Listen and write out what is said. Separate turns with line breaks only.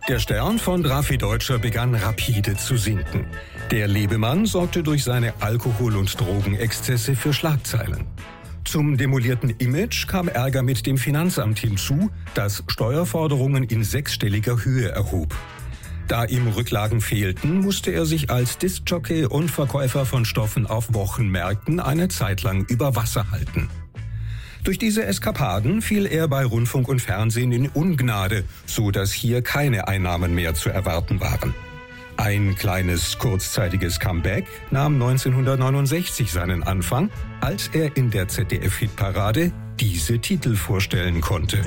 Der Stern von Drafi Deutscher begann rapide zu sinken. Der Lebemann sorgte durch seine Alkohol- und Drogenexzesse für Schlagzeilen. Zum demolierten Image kam Ärger mit dem Finanzamt hinzu, das Steuerforderungen in sechsstelliger Höhe erhob. Da ihm Rücklagen fehlten, musste er sich als Diskjockey und Verkäufer von Stoffen auf Wochenmärkten eine Zeit lang über Wasser halten. Durch diese Eskapaden fiel er bei Rundfunk und Fernsehen in Ungnade, so dass hier keine Einnahmen mehr zu erwarten waren. Ein kleines, kurzzeitiges Comeback nahm 1969 seinen Anfang, als er in der ZDF-Hitparade diese Titel vorstellen konnte.